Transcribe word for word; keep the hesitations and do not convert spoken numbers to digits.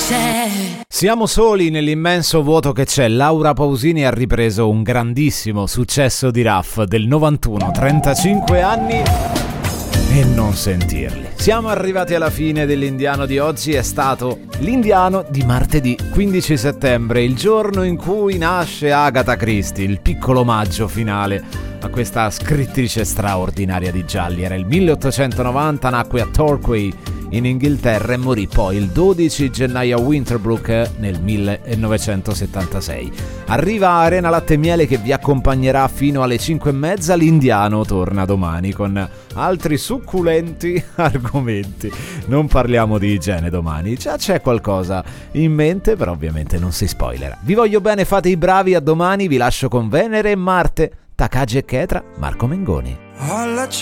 c'è. Siamo soli nell'immenso vuoto che c'è. Laura Pausini ha ripreso un grandissimo successo di Raff del novantuno, trentacinque anni e non sentirli. Siamo arrivati alla fine dell'Indiano di oggi. È stato l'Indiano di martedì quindici settembre, il giorno in cui nasce Agatha Christie, il piccolo omaggio finale a questa scrittrice straordinaria di gialli. Era il milleottocentonovanta, nacque a Torquay in Inghilterra e morì poi il dodici gennaio a Winterbrook nel millenovecentosettantasei. Arriva Arena Latte e Miele che vi accompagnerà fino alle cinque e mezza. L'Indiano torna domani con altri succulenti argomenti. Non parliamo di igiene domani, già c'è qualcosa in mente, però ovviamente non si spoilerà. Vi voglio bene, fate i bravi, a domani. Vi lascio con Venere e Marte, Takagi e Ketra, Marco Mengoni. All I